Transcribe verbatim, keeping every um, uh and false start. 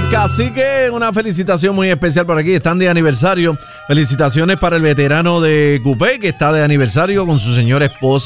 Cacique, una felicitación muy especial por aquí. Están de aniversario. Felicitaciones para el veterano de Coupé, que está de aniversario con su señora esposa.